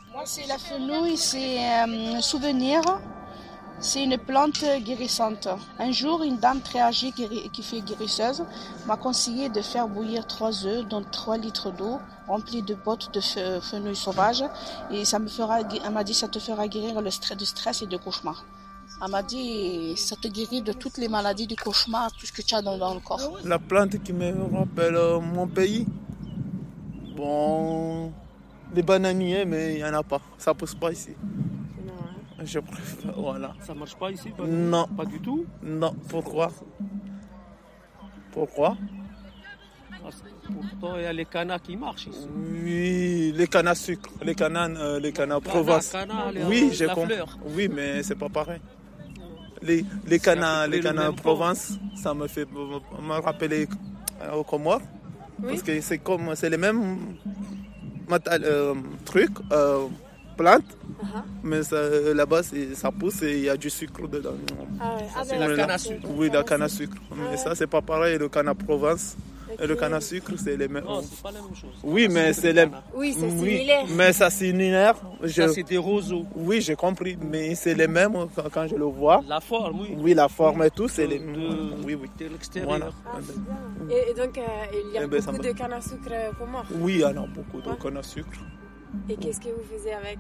Moi, c'est la fenouil, c'est un souvenir. C'est une plante guérissante. Un jour, une dame très âgée qui fait guérisseuse m'a conseillé de faire bouillir 3 œufs dans 3 litres d'eau remplis de bottes de fenouil sauvage. Et elle m'a dit, ça te fera guérir du stress et du cauchemar. Elle m'a dit, ça te guérit de toutes les maladies du cauchemar, tout ce que tu as dans le corps. La plante qui me rappelle mon pays, bon, les bananiers, mais il n'y en a pas. Ça ne pousse pas ici. Je préfère, voilà. Ça marche pas ici? Non. Pas du tout? Non, pourquoi? Pourquoi? Pourtant, il y a les canards qui marchent ici. Oui, les cannes à sucre, les cannes à Provence. Oui, j'ai compris. Oui, mais c'est pas pareil. Les cannes à Provence, ça me fait me rappeler aux Comores. Oui. Parce que c'est les mêmes trucs, plantes. Mais là-bas, ça pousse et il y a du sucre dedans. Ah ouais. C'est la canne à sucre. Oui, la canne à sucre. Mais ça, c'est pas pareil, le canne à Provence. Okay. Et le canne à sucre, c'est les mêmes. Non, c'est pas la même chose. Oui, mais c'est les. Oui, c'est similaire. Mais ça, c'est similaire. Ça, c'est des roseaux. Oui, j'ai compris. Mais c'est les mêmes quand je le vois. La forme, oui. Oui, la forme et tout, c'est les mêmes. Oui. De l'extérieur. Voilà. Et donc, il y a beaucoup de canne à sucre Comores? Oui, il y en a beaucoup de canne à sucre. Et qu'est-ce que vous faisiez avec?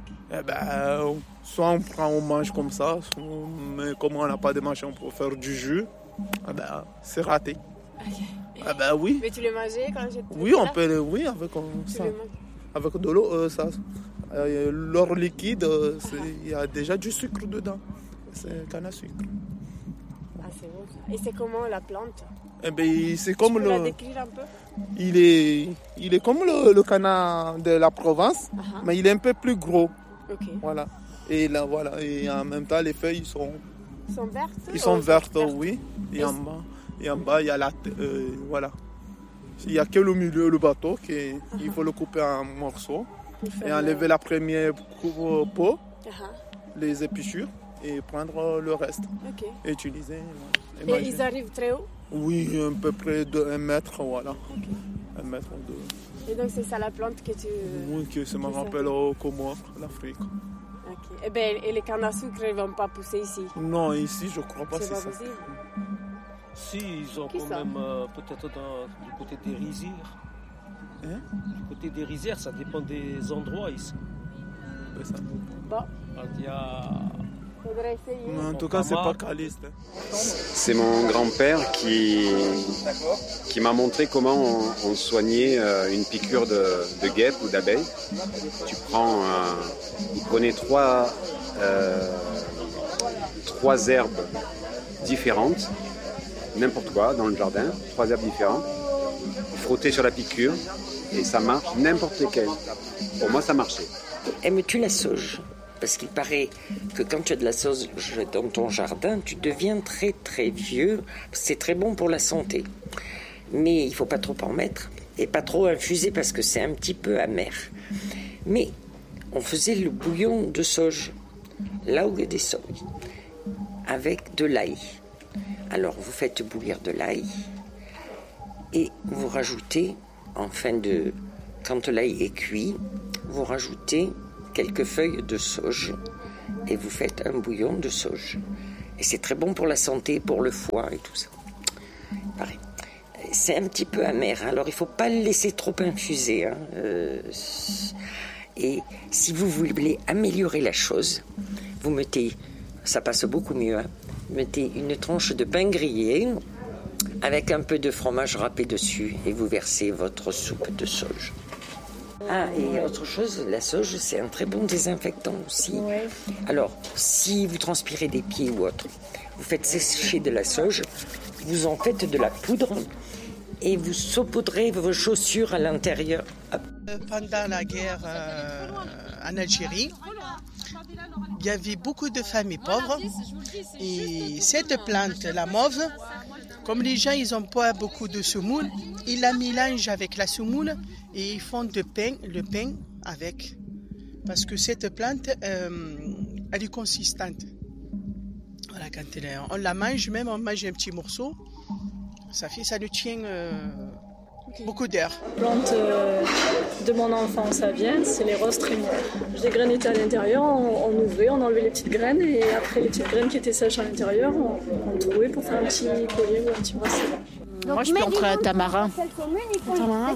Soit on prend, on mange comme ça, mais comme on n'a pas de machine pour faire du jus, c'est raté. Okay. Oui. Mais tu les mangeais quand j'étais Oui, on peut, oui, avec ça. Avec de l'eau, ça. L'or liquide, il y a déjà du sucre dedans. C'est canne à sucre. Ah, c'est bon ça. Et c'est comment la plante? C'est comme tu peux la décrire un peu? Il est comme le canard de la Provence, mais il est un peu plus gros. Okay. Voilà. Et là, voilà. Et en même temps, les feuilles sont vertes. Ils sont vertes, oui. Et en bas, il y a voilà. Il n'y a que le milieu, le bateau, il faut le couper en morceaux et enlever la première peau, les épluchures et prendre le reste. Okay. Et utiliser. Et ils arrivent très haut? Oui, à peu près de 1 mètre, voilà. Okay. 1 mètre ou 2. Et donc c'est ça la plante que tu... Oui, que ça me rappelle aux Comores, l'Afrique. Ok. Et les cannes à sucre ne vont pas pousser ici? Non, ici je crois pas. C'est pas possible? Si, ils ont quand même peut-être du côté des rizières. Du côté des rizières, ça dépend des endroits ici. Ça. Bon. Il y a... Mais en tout cas, c'est pas caliste. C'est mon grand-père qui m'a montré comment on soignait une piqûre de guêpe ou d'abeille. Il prenait trois herbes différentes, n'importe quoi, dans le jardin, 3 herbes différentes. Il frottait sur la piqûre et ça marche, n'importe lesquelles. Pour moi, ça marchait. Aimes-tu la sauge ? Parce qu'il paraît que quand tu as de la sauge dans ton jardin, tu deviens très très vieux. C'est très bon pour la santé. Mais il ne faut pas trop en mettre et pas trop infuser parce que c'est un petit peu amer. Mais on faisait le bouillon de sauge, lauge des sauges, avec de l'ail. Alors vous faites bouillir de l'ail et vous rajoutez, quand l'ail est cuit, vous rajoutez quelques feuilles de sauge et vous faites un bouillon de sauge. Et c'est très bon pour la santé, pour le foie et tout ça. Pareil. C'est un petit peu amer, alors il ne faut pas le laisser trop infuser. Et si vous voulez améliorer la chose, vous mettez, ça passe beaucoup mieux, vous mettez une tranche de pain grillé avec un peu de fromage râpé dessus et vous versez votre soupe de sauge. Ah, et autre chose, la sauge, c'est un très bon désinfectant aussi. Ouais. Alors, si vous transpirez des pieds ou autre, vous faites sécher de la sauge, vous en faites de la poudre et vous saupoudrez vos chaussures à l'intérieur. Pendant la guerre en Algérie, il y avait beaucoup de familles pauvres et cette plante, la mauve, comme les gens ils n'ont pas beaucoup de semoule, ils la mélangent avec la semoule et ils font le pain avec. Parce que cette plante, elle est consistante. Voilà, quand on la mange, même on mange un petit morceau, ça nous tient beaucoup d'heures. La plante de mon enfance à Vienne, c'est les roses trémières. Les graines étaient à l'intérieur, on ouvrait, on enlevait les petites graines et après les petites graines qui étaient sèches à l'intérieur, on trouait pour faire un petit collier ou un petit bracelet. Moi, je planterais un tamarin. Tamarin.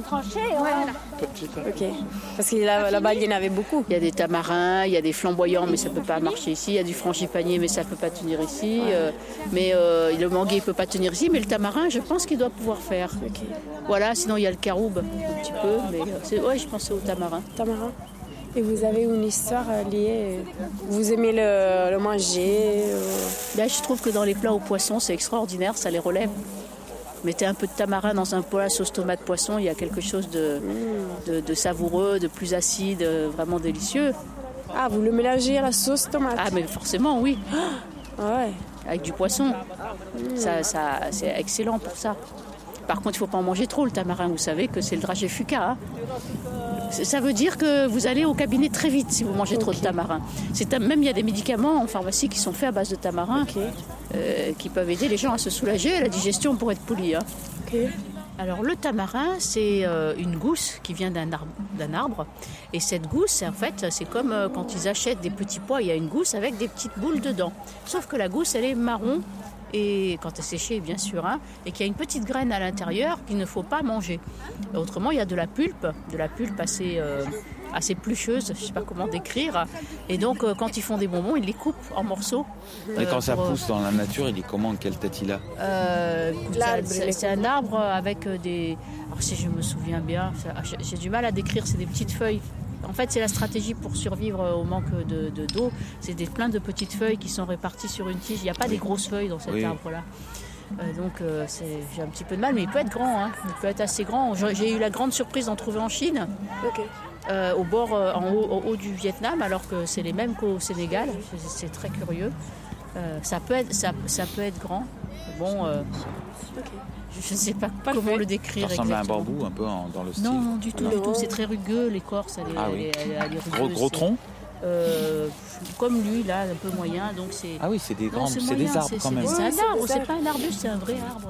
Ok. Parce que là-bas, il y en avait beaucoup. Il y a des tamarins, il y a des flamboyants, mais ça ne peut pas marcher ici. Il y a du frangipanier, mais ça ne peut pas tenir ici. Mais le manguier ne peut pas tenir ici. Mais le tamarin, je pense qu'il doit pouvoir faire. Okay. Voilà, sinon il y a le caroube, un petit peu. Mais je pensais au tamarin. Tamarin. Et vous avez une histoire liée. Vous aimez le manger Là, je trouve que dans les plats aux poissons, c'est extraordinaire, ça les relève. Mettez un peu de tamarin dans un plat sauce tomate poisson, il y a quelque chose de savoureux, de plus acide, vraiment délicieux. Ah, vous le mélangez à la sauce tomate? Ah, mais forcément, oui. Ouais. Avec du poisson. Ça, c'est excellent pour ça. Par contre, il ne faut pas en manger trop, le tamarin. Vous savez que c'est le dragée fuca. Hein. Ça veut dire que vous allez au cabinet très vite si vous mangez trop de tamarin. Même il y a des médicaments en pharmacie qui sont faits à base de tamarin qui peuvent aider les gens à se soulager, à la digestion pour être polis. Hein. Alors le tamarin, c'est une gousse qui vient d'un arbre. Et cette gousse, en fait, c'est comme quand ils achètent des petits pois, il y a une gousse avec des petites boules dedans. Sauf que la gousse, elle est marron. Et quand elle est séchée, bien sûr, et qu'il y a une petite graine à l'intérieur qu'il ne faut pas manger. Autrement, il y a de la pulpe assez plucheuse, je ne sais pas comment décrire. Et donc, quand ils font des bonbons, ils les coupent en morceaux. Et quand ça pousse dans la nature, il est comment? Quelle tête il a? C'est un arbre avec des... Alors, si je me souviens bien, j'ai du mal à décrire, c'est des petites feuilles. En fait, c'est la stratégie pour survivre au manque d'eau. C'est plein de petites feuilles qui sont réparties sur une tige. Il n'y a pas des grosses feuilles dans cet arbre-là. Donc, j'ai un petit peu de mal, mais il peut être grand. Hein. Il peut être assez grand. J'ai eu la grande surprise d'en trouver en Chine, au bord, au haut du Vietnam, alors que c'est les mêmes qu'au Sénégal. C'est très curieux. Ça peut être grand. Bon... Je ne sais pas comment le décrire exactement. Ça ressemble à un bambou un peu dans le style. Non, du tout. C'est très rugueux, l'écorce, elle est rugueuse. Gros tronc comme lui, là, un peu moyen. Donc c'est... Ah oui, c'est des arbres quand même. C'est un arbre, c'est pas un arbuste, c'est un vrai arbre.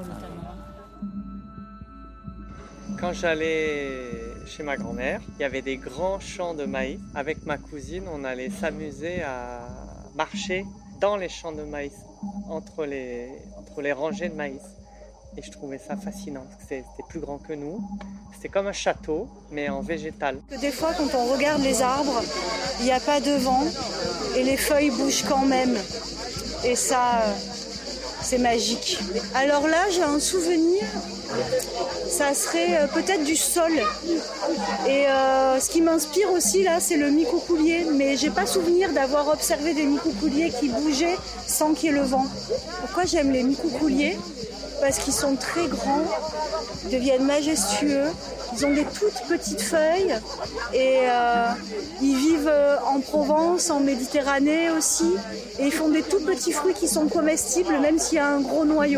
Quand j'allais chez ma grand-mère, il y avait des grands champs de maïs. Avec ma cousine, on allait s'amuser à marcher dans les champs de maïs, entre les rangées de maïs. Et je trouvais ça fascinant, parce que c'était plus grand que nous. C'était comme un château, mais en végétal. Des fois, quand on regarde les arbres, il n'y a pas de vent et les feuilles bougent quand même. Et ça, c'est magique. Alors là, j'ai un souvenir, ça serait peut-être du sol. Et ce qui m'inspire aussi, là, c'est le micoucoulier. Mais j'ai pas souvenir d'avoir observé des micoucouliers qui bougeaient sans qu'il y ait le vent. Pourquoi j'aime les micoucouliers ? Parce qu'ils sont très grands, ils deviennent majestueux, ils ont des toutes petites feuilles et ils vivent en Provence, en Méditerranée aussi, et ils font des tout petits fruits qui sont comestibles même s'il y a un gros noyau.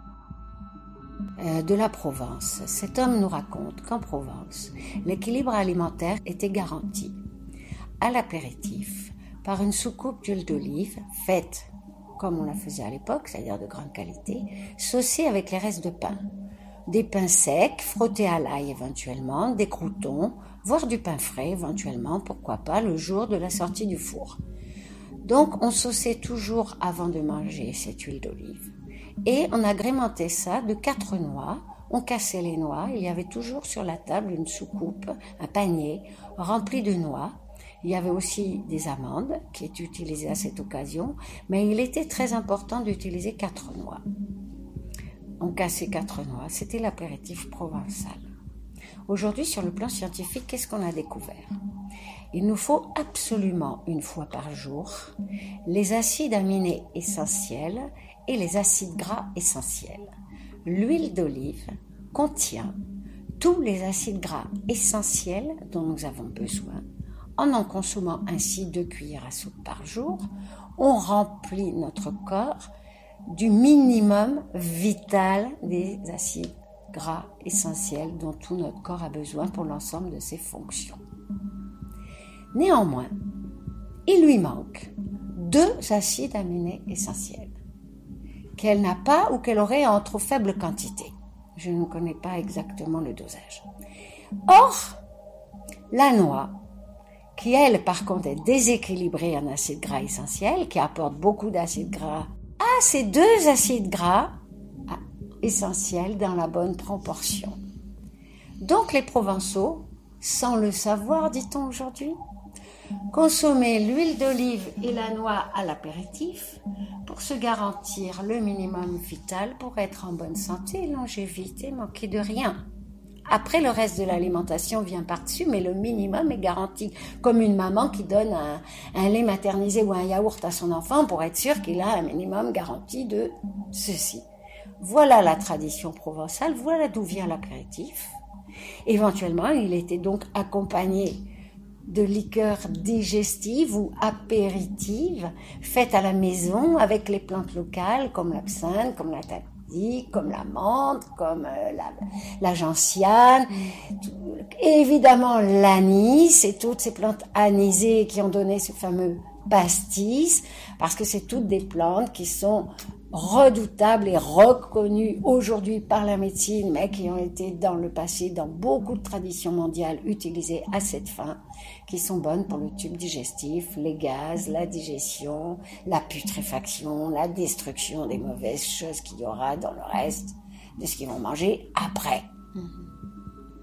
De la Provence, cet homme nous raconte qu'en Provence, l'équilibre alimentaire était garanti à l'apéritif par une soucoupe d'huile d'olive faite comme on la faisait à l'époque, c'est-à-dire de grande qualité, saucée avec les restes de pain. Des pains secs, frottés à l'ail éventuellement, des croûtons, voire du pain frais éventuellement, pourquoi pas, le jour de la sortie du four. Donc on sauçait toujours avant de manger cette huile d'olive. Et on agrémentait ça de 4 noix, on cassait les noix, il y avait toujours sur la table une soucoupe, un panier rempli de noix. Il y avait aussi des amandes qui étaient utilisées à cette occasion, mais il était très important d'utiliser 4 noix. On cassait 4 noix, c'était l'apéritif provençal. Aujourd'hui, sur le plan scientifique, qu'est-ce qu'on a découvert ? Il nous faut absolument, une fois par jour, les acides aminés essentiels et les acides gras essentiels. L'huile d'olive contient tous les acides gras essentiels dont nous avons besoin. En consommant ainsi 2 cuillères à soupe par jour, on remplit notre corps du minimum vital des acides gras essentiels dont tout notre corps a besoin pour l'ensemble de ses fonctions. Néanmoins, il lui manque 2 acides aminés essentiels qu'elle n'a pas ou qu'elle aurait en trop faible quantité. Je ne connais pas exactement le dosage. Or, la noix, qui elle par contre est déséquilibrée en acides gras essentiels, qui apporte beaucoup d'acides gras, a ces 2 acides gras essentiels dans la bonne proportion. Donc les Provençaux, sans le savoir, dit-on aujourd'hui, consommer l'huile d'olive et la noix à l'apéritif pour se garantir le minimum vital pour être en bonne santé, longévité, manquer de rien. Après, le reste de l'alimentation vient par-dessus, mais le minimum est garanti. Comme une maman qui donne un lait maternisé ou un yaourt à son enfant pour être sûr qu'il a un minimum garanti de ceci. Voilà la tradition provençale, voilà d'où vient l'apéritif. Éventuellement, il était donc accompagné de liqueurs digestives ou apéritives faites à la maison avec les plantes locales comme l'absinthe, comme la tadie, comme la menthe, comme la gentiane, et évidemment l'anis et toutes ces plantes anisées qui ont donné ce fameux pastis, parce que c'est toutes des plantes qui sont redoutables et reconnues aujourd'hui par la médecine, mais qui ont été dans le passé, dans beaucoup de traditions mondiales, utilisées à cette fin, qui sont bonnes pour le tube digestif, les gaz, la digestion, la putréfaction, la destruction des mauvaises choses qu'il y aura dans le reste de ce qu'ils vont manger après.